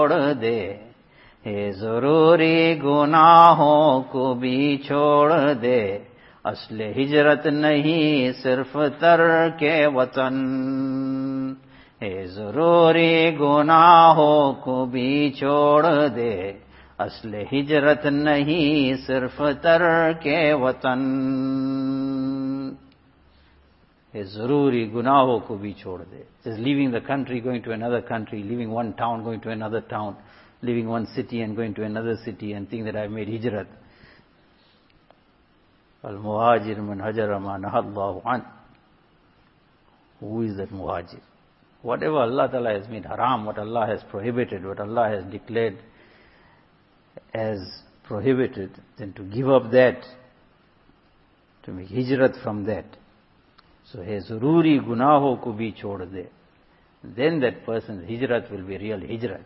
छोड़ दे, हे ज़रूरी गुनाहों को भी छोड़ दे, असले हिजरत नहीं सिर्फ तर्के वतन, हे ज़रूरी गुनाहों को भी छोड़ दे, असले हिजरत नहीं सिर्फ तर्के वतन, हे ज़रूरी गुनाहों को भी छोड़ दे. Just leaving the country, going to another country, leaving one town, going to another town, leaving one city and going to another city and think that I've made hijrat. Al-muhajir man hajara ma nahallahu an. Who is that muhajir? Whatever Allah Ta'ala has made haram, what Allah has prohibited, what Allah has declared as prohibited, then to give up that, to make hijrat from that. So, hai zaruri gunaho ko bhi chhod de. Then that person's hijrat will be real hijrat.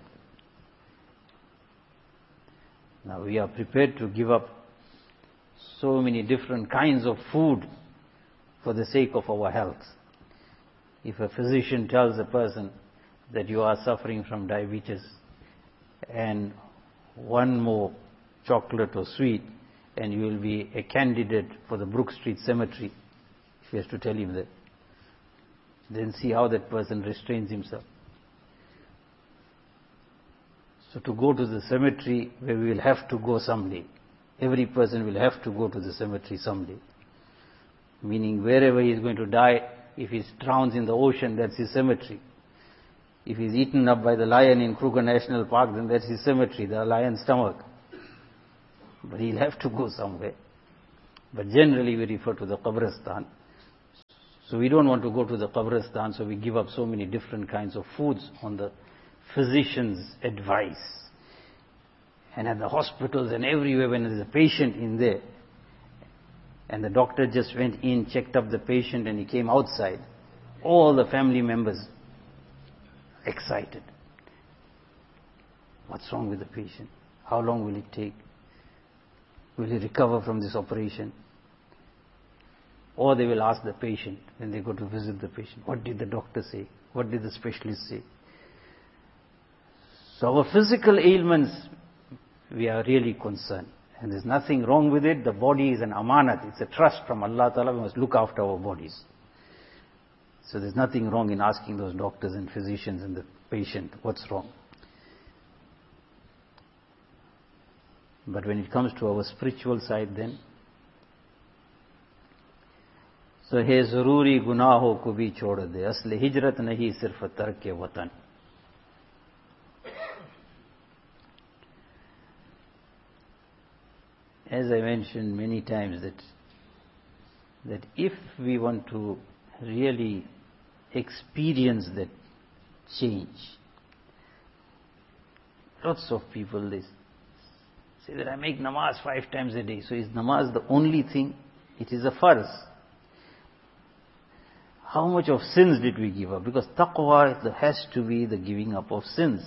Now we are prepared to give up so many different kinds of food for the sake of our health. If a physician tells a person that you are suffering from diabetes and one more chocolate or sweet and you will be a candidate for the Brook Street Cemetery, if he has to tell him that, then see how that person restrains himself. So to go to the cemetery where we will have to go someday, every person will have to go to the cemetery someday. Meaning wherever he is going to die, if he drowns in the ocean, that's his cemetery. If he is eaten up by the lion in Kruger National Park, then that's his cemetery, the lion's stomach. But he'll have to go somewhere. But generally we refer to the Qabristan. So we don't want to go to the Qabristan, so we give up so many different kinds of foods on the physician's advice. And at the hospitals and everywhere when there's a patient in there, and the doctor just went in, checked up the patient and he came outside, all the family members excited. What's wrong with the patient? How long will it take? Will he recover from this operation? Or they will ask the patient when they go to visit the patient, what did the doctor say? What did the specialist say? So our physical ailments, we are really concerned. And there's nothing wrong with it. The body is an amanat. It's a trust from Allah Ta'ala. We must look after our bodies. So there's nothing wrong in asking those doctors and physicians and the patient, what's wrong? But when it comes to our spiritual side then, so hai zaruri gunaho ko bhi chhod de, asli hijrat nahi sirf tarke watan. As I mentioned many times that if we want to really experience that change, lots of people they say that I make namaz 5 times a day. So is namaz the only thing? It is a farz. How much of sins did we give up? Because taqwa has to be the giving up of sins.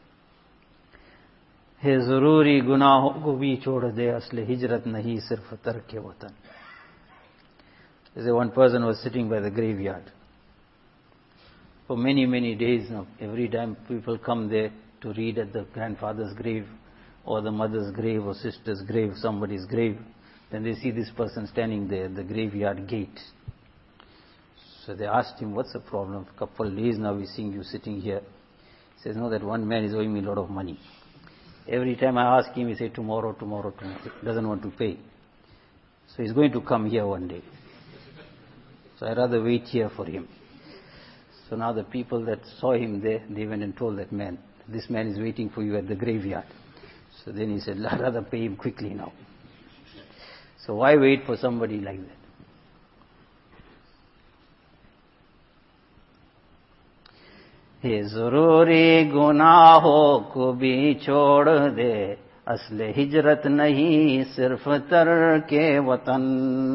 Hai zaruri gunaho ko bhi chhod de, asle hijrat nahi sirf tarke watan. There's one person was sitting by the graveyard for many, many days now. Every time people come there to read at the grandfather's grave or the mother's grave or sister's grave, somebody's grave, then they see this person standing there at the graveyard gate. So they asked him, what's the problem? A couple of days now we're seeing you sitting here. He says, no, that one man is owing me a lot of money. Every time I ask him, he says, tomorrow. He doesn't want to pay. So he's going to come here one day. So I'd rather wait here for him. So now the people that saw him there, they went and told that man, this man is waiting for you at the graveyard. So then he said, I'd rather pay him quickly now. So why wait for somebody like that? हे ज़रूरी गुनाहों को भी छोड़ दे, असले हिजरत नहीं सिर्फ तरके वतन,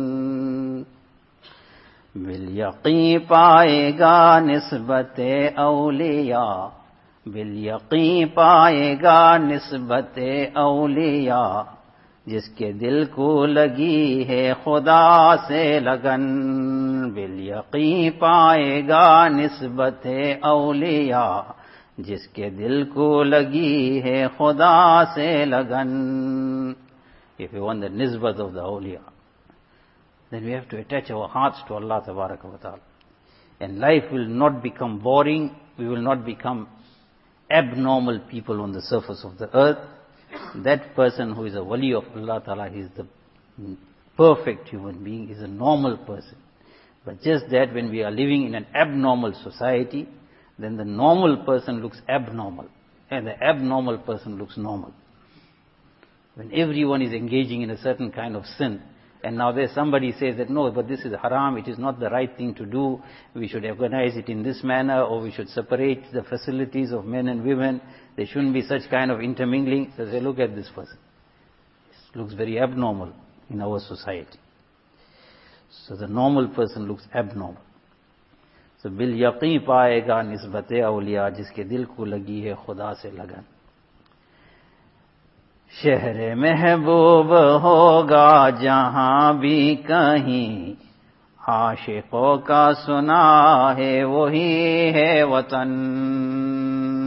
बिल यक़ीन पाएगा निस्बते औलिया, बिल यक़ीन पाएगा निस्बते औलिया, जिसके दिल को लगी है खुदा से लगन, बिल यक़ीन पाएगा निस्बते औलिया, जिसके दिल को लगी है खुदा से लगन. If we want the nisbat of the awliya, then we have to attach our hearts to Allah Tabaraka wa Ta'ala. And life will not become boring, we will not become abnormal people on the surface of the earth. That person who is a wali of Allah Ta'ala, he is the perfect human being, is a normal person. But just that when we are living in an abnormal society, then the normal person looks abnormal, and the abnormal person looks normal. When everyone is engaging in a certain kind of sin, and now there's somebody says that, no, but this is haram, it is not the right thing to do, we should organize it in this manner, or we should separate the facilities of men and women, there shouldn't be such kind of intermingling. So they look at this person. This looks very abnormal in our society. So the normal person looks abnormal. So bil yaqeen paayega nisbat-e awliya, jiske dil ko lagi hai khuda se lagan. शहर महबूब होगा जहां भी कहीं, आशिकों का सुना है वही है वतन.